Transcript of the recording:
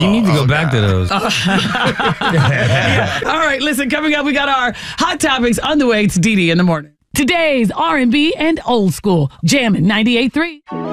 You need to go back to those. All right, listen, coming up, we got our hot topics on the way. It's Dee Dee in the morning. Today's R&B and old school, jamming 98.3.